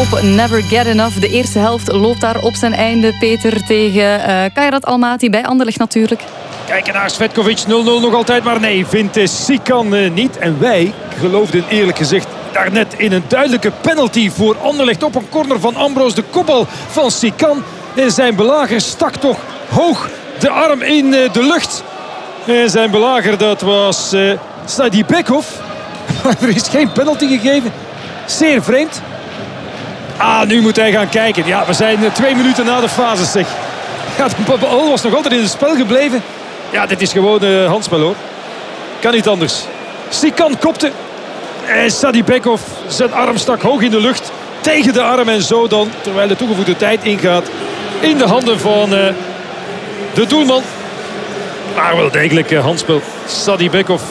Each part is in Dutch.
op Never Get Enough. De eerste helft loopt daar op zijn einde. Peter tegen Kairat Almaty bij Anderlecht natuurlijk. Kijken naar Cvetkovic, 0-0 nog altijd. Maar nee, vindt Sikan niet. En wij geloofden eerlijk gezegd daarnet in een duidelijke penalty voor Anderlecht op een corner van Ambros. De kopbal van Sikan. En zijn belager stak toch hoog de arm in de lucht. En zijn belager, dat was Sadi Bekov. Er is geen penalty gegeven. Zeer vreemd. Nu moet hij gaan kijken. Ja, we zijn 2 minuten na de fase, zeg. Ja, de bal was nog altijd in het spel gebleven. Ja, dit is gewoon handspel, hoor. Kan niet anders. Sikan kopte. En Sadi Bekov, zijn arm stak hoog in de lucht. Tegen de arm en zo dan, terwijl de toegevoegde tijd ingaat, in de handen van de doelman. Maar wel degelijk handspel. Sadi Bekov.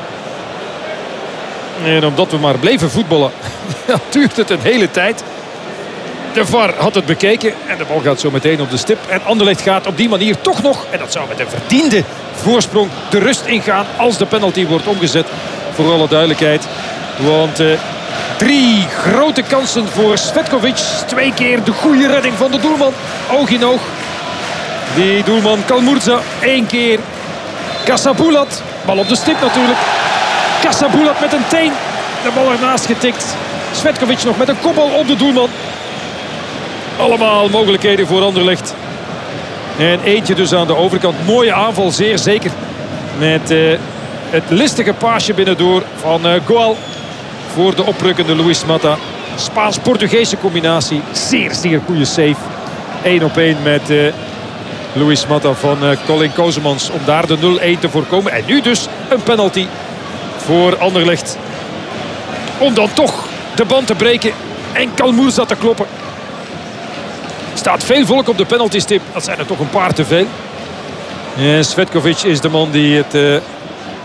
En omdat we maar bleven voetballen, duurt het een hele tijd. De VAR had het bekeken en de bal gaat zo meteen op de stip. En Anderlecht gaat op die manier toch nog, en dat zou met een verdiende voorsprong, de rust ingaan als de penalty wordt omgezet. Voor alle duidelijkheid. Want 3 grote kansen voor Cvetkovic. 2 keer de goede redding van de doelman. Oog in oog. Die doelman Kalmurza. 1 keer Kasabulat. Bal op de stip natuurlijk. Kasabulat met een teen. De bal ernaast getikt. Cvetkovic nog met een kopbal op de doelman. Allemaal mogelijkheden voor Anderlecht. En eentje dus aan de overkant. Mooie aanval, zeer zeker. Met het listige paasje binnendoor van Goal. Voor de oprukkende Luis Mata. Spaans-Portugese combinatie. Zeer, zeer goede save. 1-op-1 met Luis Mata van Colin Kozemans. Om daar de 0-1 te voorkomen. En nu dus een penalty voor Anderlecht. Om dan toch de band te breken. En Kalmurza te kloppen. Er staat veel volk op de penaltystip. Dat zijn er toch een paar te veel. En Cvetkovic is de man die het